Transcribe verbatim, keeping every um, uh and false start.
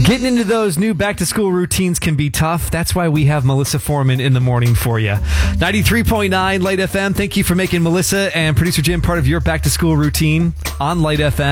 Getting into those new back-to-school routines can be tough. That's why we have Melissa Foreman in the morning for you. ninety-three point nine Light F M. Thank you for making Melissa and producer Jim part of your back-to-school routine on Light F M.